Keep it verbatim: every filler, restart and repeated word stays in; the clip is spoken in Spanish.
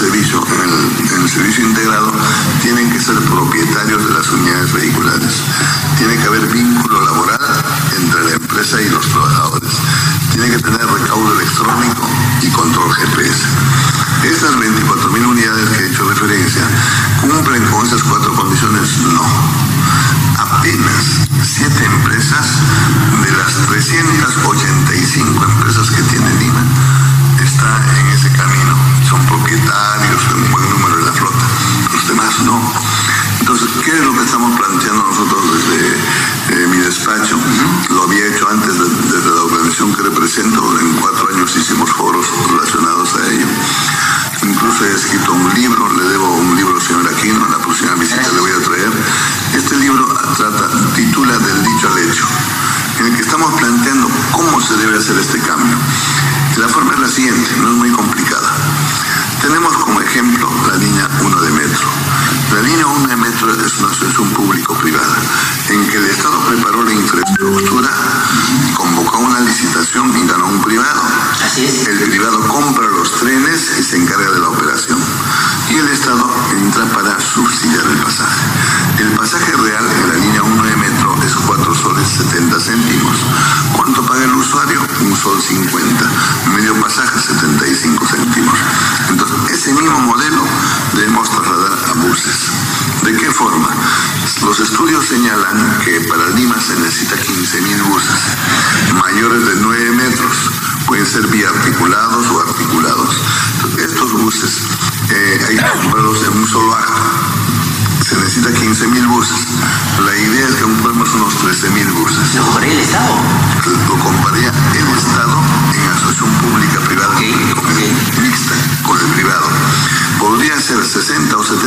servicio, en el, en el servicio integrado, tienen que ser propietarios de las unidades vehiculares. Tiene que haber vínculo laboral entre la empresa y los trabajadores. Tiene que tener recaudo electrónico y control G P S. Estas veinticuatro mil unidades que he hecho referencia, ¿cumplen con esas cuatro condiciones? No. Apenas siete empresas de las trescientas ochenta y cinco empresas que tiene Lima está en ese camino. Son propietarios de un buen número de la flota. Los demás no. Entonces, ¿qué es lo que estamos planteando nosotros desde eh, mi despacho? Uh-huh. Lo había hecho antes de, desde la organización que represento. En cuatro años hicimos foros relacionados a ello. Incluso he escrito un libro, le debo un libro al señor Aquino, en la próxima visita le voy a traer. Este libro trata, titula Del dicho al hecho, en el que estamos planteando cómo se debe hacer este cambio. La forma es la siguiente, no es muy complicada. Tenemos como ejemplo la línea uno de metro. La línea uno de metro es una asociación público-privada en que el Estado preparó la infraestructura, convocó una licitación y ganó un privado. Así es. El privado compra los trenes y se encarga de la operación. Y el Estado entra para subsidiar el pasaje. El pasaje real en la línea uno de metro es cuatro soles setenta céntimos. ¿Cuánto paga el usuario? Un sol cincuenta. Medio pasaje setenta y cinco céntimos. Entonces, ese mismo modelo debemos trasladar a buses. ¿De qué forma? Los estudios señalan que para Lima se necesita quince mil buses mayores de nueve metros. Pueden ser biarticulados o articulados. Entonces, estos buses eh, hay que comprarlos en un solo acto. Se necesita quince mil buses. La idea es que compremos unos trece mil buses. ¿Lo compraría el Estado? Lo compraría el Estado en asociación pública-privada, okay, okay. mixta con el privado. Podría ser sesenta o setenta